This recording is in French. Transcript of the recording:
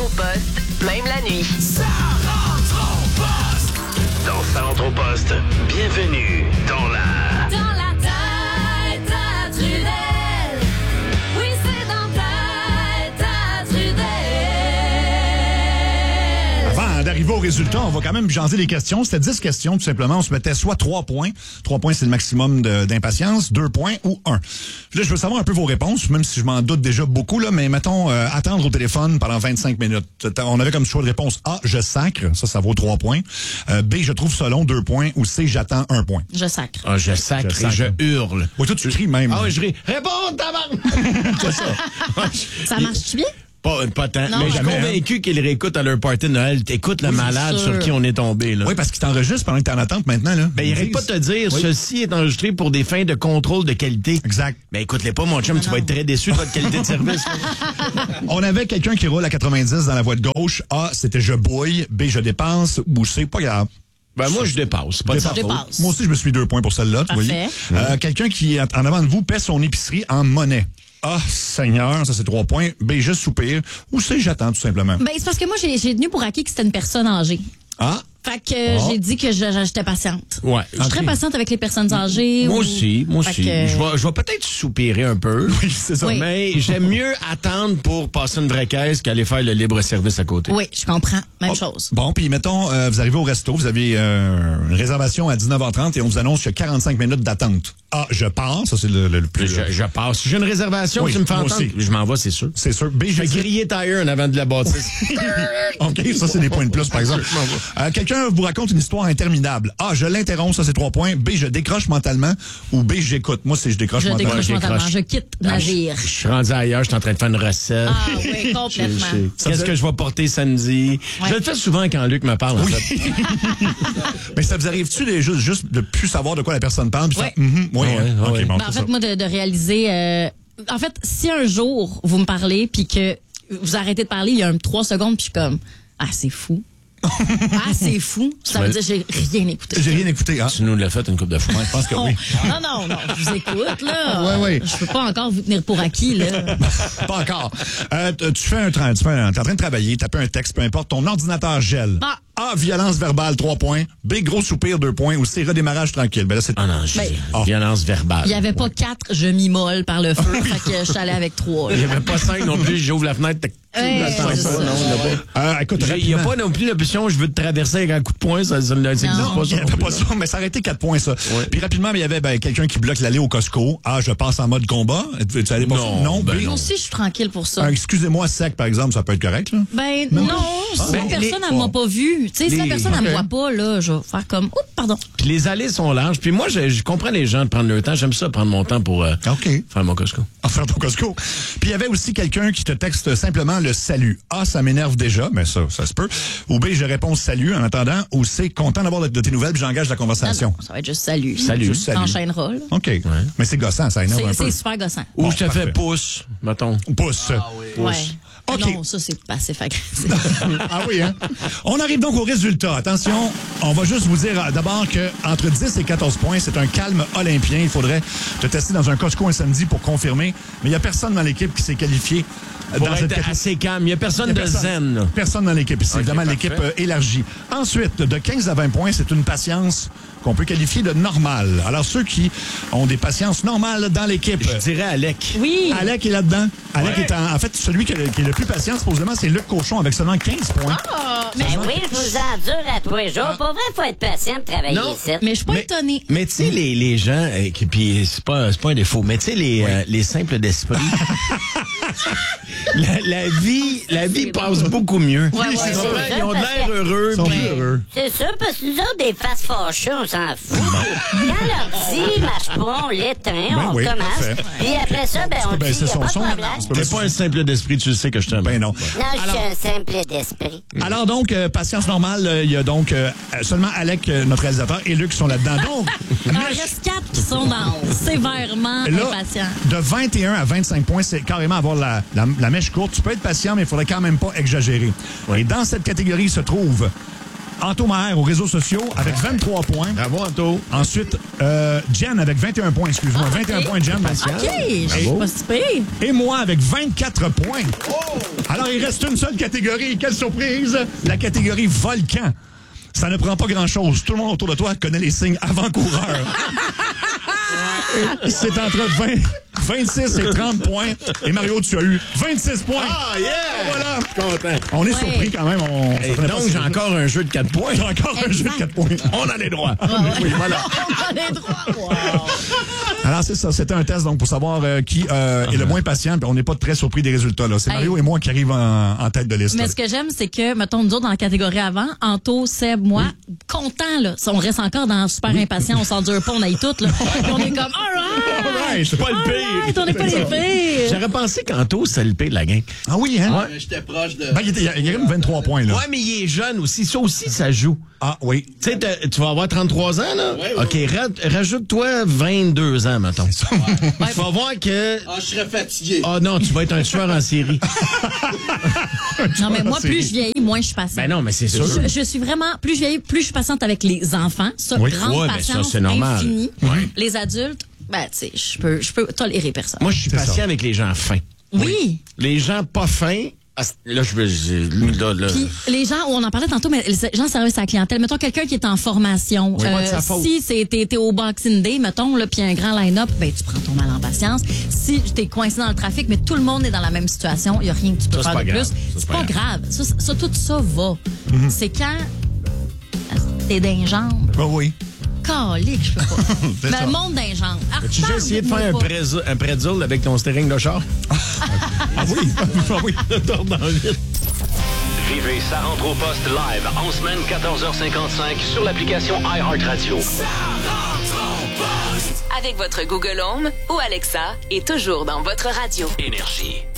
au poste, même la nuit. Ça rentre au poste. Dans Ça rentre au poste, bienvenue dans la... Dans la tête à Trudel. Oui, c'est dans ta tête à Trudel. Avant d'arriver au résultat, on va quand même jaser les questions. C'était 10 questions, tout simplement. On se mettait soit 3 points. 3 points, c'est le maximum d'impatience. 2 points ou 1. Là, je veux savoir un peu vos réponses, même si je m'en doute déjà beaucoup, là, mais mettons, attendre au téléphone pendant 25 minutes. On avait comme choix de réponse A, je sacre. Ça vaut 3 points. B, je trouve ça long, 2 points. Ou C, j'attends 1 point. Je sacre. Ah, je sacre et je hurle. Oui, toi, tu cries même. Ah oui, je ris. Réponds, tabarnak! C'est ça. Ça marche-tu bien? Pas tant. Non, mais je suis jamais, convaincu qu'ils réécoutent à leur party de Noël. T'écoutes le malade sûr. sur qui on est tombé, là. Oui, parce qu'ils t'enregistrent pendant que t'es en attente maintenant, là. Ben, il arrête pas de te dire, ceci est enregistré pour des fins de contrôle de qualité. Exact. Ben, écoute-les pas, mon chum, tu vas être très déçu de votre qualité de service. On avait quelqu'un qui roule à 90 dans la voie de gauche. A, c'était je bouille. B, je dépense. Ou C, pas grave. Ben, moi, je dépasse. Pas de sa faute. dépasse. Moi aussi, je me suis 2 points pour celle-là, tu Parfait. voyez. Quelqu'un qui, en avant de vous, paie son épicerie en monnaie. Ah, Seigneur, ça c'est 3 points. B, juste soupir. Ou C, j'attends, tout simplement. Ben, c'est parce que moi, j'ai tenu pour acquis que c'était une personne âgée. Ah, Fait que j'ai dit que j'étais patiente. Ouais. Je suis très patiente avec les personnes âgées. Moi ou- aussi. Fait que- Je vais peut-être soupirer un peu. oui, c'est ça. Oui. Mais j'aime mieux attendre pour passer une vraie caisse qu'aller faire le libre-service à côté. Oui, je comprends. Même chose. Bon, puis mettons, vous arrivez au resto, vous avez une réservation à 19h30 et on vous annonce qu'il y a 45 minutes d'attente. Ah, je pars, ça c'est le plus... Je passe. Si j'ai une réservation, Oui, tu me fais moi entendre, aussi. je m'en vais, c'est sûr. C'est sûr. B, Je je vais dis... griller Tire en avant de la bâtisse. OK, ça c'est des points de plus, par exemple. Quelqu'un vous raconte une histoire interminable. A, je l'interromps, ça c'est 3 points. B, je décroche mentalement. Ou B, j'écoute. Moi, c'est je décroche Je mentalement. décroche mentalement. décroche. Je quitte navire. Je suis rendu ailleurs, je suis en train de faire une recette. Ah oui, complètement. Qu'est-ce que je vais porter samedi? Ouais. Je le fais souvent quand Luc me parle, en fait. Mais ça vous arrive-tu juste de plus savoir de quoi la personne parle? Puis Ouais. faire, oui, Ouais, hein? OK, ouais. bon, Ben, en c'est fait, ça. moi, de réaliser... en fait, si un jour, vous me parlez, puis que vous arrêtez de parler, il y a 3 secondes, puis je suis comme... Ah, c'est fou. Ah, c'est fou. Ça veut dire que j'ai rien écouté. J'ai rien écouté, hein? Tu nous l'as fait une couple de fois. Je pense que oui. Non, je vous écoute, là. Ouais. Je peux pas encore vous tenir pour acquis, là. Pas encore. Tu fais t'es en train de travailler, taper un texte, peu importe, ton ordinateur gèle. Ah. A, violence verbale, 3 poinns. B, gros soupir, 2 points. Ou C, redémarrage tranquille. Ben là, c'est... Ah non, violence verbale. Il y avait pas 4, je m'immole par le feu, fait que je suis allée avec 3. Il n'y avait pas 5 non plus, j'ouvre la fenêtre. Attends, c'est ça. pas, non, il y a pas. Écoute, Il n'y a rapidement. pas non plus l'option, je veux te traverser avec un coup de poing, ça n'existe pas. Il Ça n'y avait pas ça, mais ça aurait été 4 points, ça. Ouais. Puis rapidement, il y avait quelqu'un qui bloque l'allée au Costco. Ah, je passe en mode combat. Tu allais pas Non, ben B, Moi aussi, je suis tranquille pour ça. excusez-moi, sec, par exemple, ça peut être correct, là. Ben non, si la Ben, personne, elle m'a pas vu. Tu sais, si la personne, elle me ok. voit pas, là, je vais faire comme... Oups, pardon. Puis les allées sont larges. Puis moi, je comprends les gens de prendre leur temps. J'aime ça, prendre mon temps pour OK. faire mon Costco. En faire ton Costco. Puis il y avait aussi quelqu'un qui te texte simplement le salut. A, ça m'énerve déjà, mais ça se peut. Ou B, je réponds salut en attendant. Ou C, content d'avoir de tes nouvelles, puis j'engage la conversation. Non, ça va être juste salut. Salut. Juste salut. T'enchaîneras, là. OK. Mais c'est gossant, ça énerve un peu. C'est super gossant. Ou Bon, je te parfait. fais pouce, mettons. Pouce. Ouais. OK. Non, ça, c'est passif agressif. Ah oui, hein? On arrive donc au résultat. Attention, on va juste vous dire d'abord que entre 10 et 14 points, c'est un calme olympien. Il faudrait te tester dans un Costco un samedi pour confirmer. Mais il n'y a personne dans l'équipe qui s'est qualifié Pour dans cette être assez calme. Il n'y a personne Il y a de zen, là. Personne dans l'équipe. C'est OK, évidemment parfait. l'équipe élargie. Ensuite, de 15 à 20 points, c'est une patience qu'on peut qualifier de normale. Alors, ceux qui ont des patiences normales dans l'équipe... Je dirais Alec. Oui. Alec est là-dedans. Alec Ouais. est en fait celui qui est le plus patient, supposément, c'est Luc Cochon avec seulement 15 points. Mais Ben oui, je vous endure à tous les jours. Pour vrai, faut être patient de travailler Non. ici. je suis pas étonnée. Mais tu sais, les gens, puis c'est pas un défaut, mais tu sais, les simples d'esprit, la vie passe beaucoup mieux. Ouais, Tu ouais, comprends? c'est Ils ont de ça, l'air heureux. Ils sont puis- plus heureux. C'est sûr, parce que nous autres, des faces fâchées, on s'en fout. Quand l'ordi marche pas, on l'éteint, on oui, commence. parfait. Puis après ça, ben, on peux dit, baisser y a son pas de son, problème. tu peux T'es pas un simple d'esprit, tu le sais que je t'aime. Ben non. Non, je suis un simple d'esprit. Alors donc, patience normale, il y a donc seulement Alec, notre réalisateur, et Luc qui sont là-dedans. Donc, Il en reste 4 qui sont dans sévèrement là, impatients. de 21 à 25 points, c'est carrément avoir la mèche courte. Tu peux être patient, mais il faudrait quand même pas exagérer. Et dans cette catégorie se trouve Anto Maher aux réseaux sociaux avec 23 points. Bravo, Anto. Ensuite, Jen avec 21 points, excuse-moi. 21 points, Jen. OK, je suis pas si pire. Et moi avec 24 points. Alors, il reste une seule catégorie. Quelle surprise! La catégorie volcan. Ça ne prend pas grand-chose. Tout le monde autour de toi connaît les signes avant-coureurs. C'est entre 26 et 30 points. Et Mario, tu as eu 26 points. Ah, yeah! Voilà. Content. On est surpris quand même. Et donc, j'ai encore un jeu de 4 points. J'ai encore un jeu de 4 points. On a les droits. Oui, voilà. On a les droits. Wow. Alors, c'est ça. C'était un test donc pour savoir qui est le moins patient. Puis on n'est pas très surpris des résultats. Là. C'est Mario et moi qui arrivent en tête de liste. Mais ce que j'aime, c'est que, mettons, nous autres, dans la catégorie avant, Anto, Seb, moi, content, là. On reste encore dans super impatient, on s'endure pas, on aille tout, là. Puis on est comme, all right! C'est pas le pire. On n'est pas les pires! J'aurais pensé qu'Anto, c'est le pire de la gang. Ah oui, hein? Ouais. J'étais proche de... Ben, il y a quand même 23 points, là. Ouais, mais il est jeune aussi. Ça aussi, ça joue. Ah oui. Tu sais, tu vas avoir 33 ans, là? Ouais, OK, rajoute-toi 22 ans, mettons. Tu vas voir que... Ah, je serais fatigué. Ah non, tu vas être un tueur en série. Non, mais moi, plus je vieillis, moins je suis patiente. Ben non, mais c'est sûr. Je suis vraiment, plus je vieillis, plus je suis patiente avec les enfants. Ça, Oui. grande Ouais, ben ça, patience c'est normal. infinie. Ouais. Les adultes, ben, tu sais, je peux tolérer personne. Moi, je suis C'est patient ça. avec les gens fins. Oui. Les gens pas fins, là, là. Puis les gens, on en parlait tantôt, mais les gens de service à la clientèle, mettons quelqu'un qui est en formation, pas de sa faute. si t'es au Boxing Day, mettons, là, puis un grand line-up, ben tu prends ton mal en patience. Si t'es coincé dans le trafic, mais tout le monde est dans la même situation, il y a rien que tu peux Ça, c'est faire de pas plus. grave. Ça, C'est pas grave. Ça, tout ça va. C'est quand t'es d'un jambes. Ah oui. Calique, je peux pas. C'est Mais ça. le monde d'un jambes. As-tu déjà essayé de faire un pretzel avec ton steering de char? Ah oui. Ah oui. Vivez Ça rentre au poste live en semaine 14h55 sur l'application iHeartRadio. Ça rentre au poste. Avec votre Google Home ou Alexa et toujours dans votre radio. Énergie.